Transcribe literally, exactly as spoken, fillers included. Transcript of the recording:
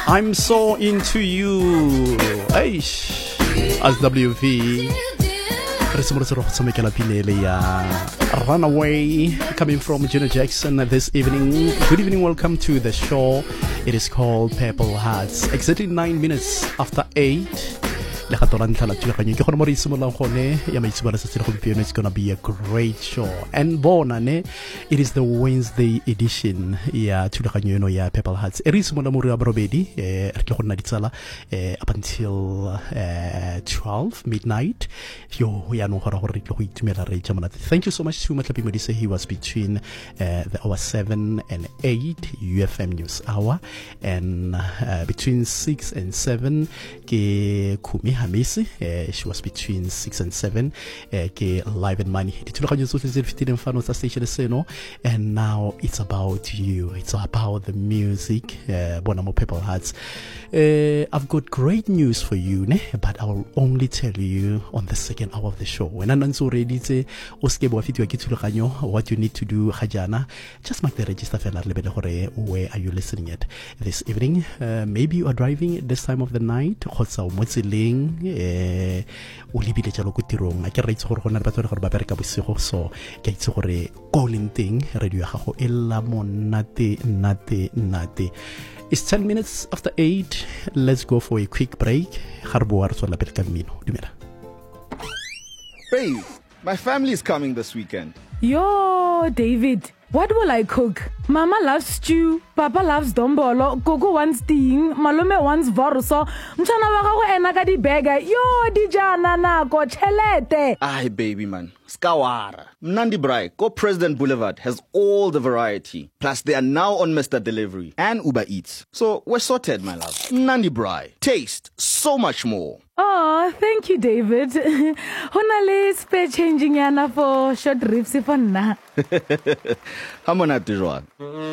I'm so into you. Eish. As W V. Runaway, coming from Gina Jackson this evening. Good evening, welcome to the show. It is called Purple Hearts. Exactly nine minutes after eight. It's gonna be a great show. And Bonane, it is the Wednesday edition. Yeah, to yeah, Purple Hearts. It is Monamura Brobedi, up until uh, twelve midnight. Yo, we are no Thank you so much to Matlapi say he was between uh, the hour seven and eight U F M News Hour, and uh, between six and seven ke Kumi Hamisi, uh, she was between six and seven uh, ke Live and Money. And now it's about you. It's about the music. Uh, Bonamo Purple Hearts. Uh, I've got great news for you, ne? But I will only tell you on the second hour of the show. When I'm ready to what you need to do, Hajana, just mark the register where are you listening at this evening. Uh, maybe you are driving at this time of the night. Ulibile jalo ko tirong a ke re itse gore gona le batho gore ba bereka bosigo, so ke itse gore calling thing radio ya gago e la monate nate nate. It's ten minutes after eight. Let's go for a quick break. Harbo ar sola per camino. Dumela. Babe, my family is coming this weekend. Yo, David, what will I cook? Mama loves stew, Papa loves dombolo, Gogo wants ting, Malome wants vorso, Mchana wako ena ka di burger. Yo, dijana na go chelete. Aye, baby man. Skawara. Mnandi Brai, Go President Boulevard has all the variety. Plus, they are now on Mister Delivery and Uber Eats. So, we're sorted, my love. Mnandi Brai. Taste so much more. Oh, thank you, David. Honale spare changing yana for short ribs for na. Hamona Tijuan.